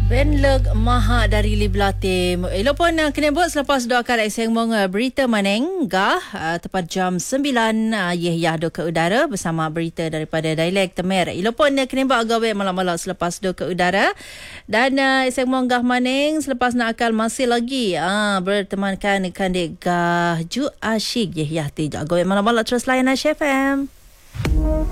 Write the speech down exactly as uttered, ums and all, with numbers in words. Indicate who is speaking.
Speaker 1: Renleg Maha dari Liblatim. Elok pun uh, kena buat selepas doakan ekseng mong uh, berita maneng gah uh, tepat jam sembilan uh, yeh yah do ke udara bersama berita daripada dialek Temer. Elok pun uh, kena buat gawe malam-malam selepas do ke udara dan uh, ekseng mong gah maneng selepas nak akal masih lagi uh, bertemankan kandik gah ju asyik yeh yah ti gawe malam-malam terus layan H F M.